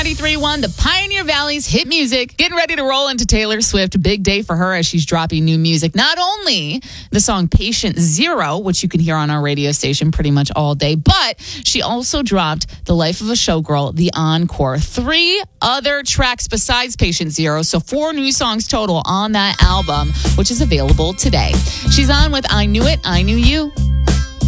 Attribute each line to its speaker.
Speaker 1: 93.1, the Pioneer Valley's hit music. Getting ready to roll into Taylor Swift. Big day for her as she's dropping new music. Not only the song Patient Zero, which you can hear on our radio station pretty much all day, but she also dropped The Life of a Showgirl, The Encore. 3 other tracks besides Patient Zero, so 4 new songs total on that album, which is available today. She's on with I Knew It, I Knew You.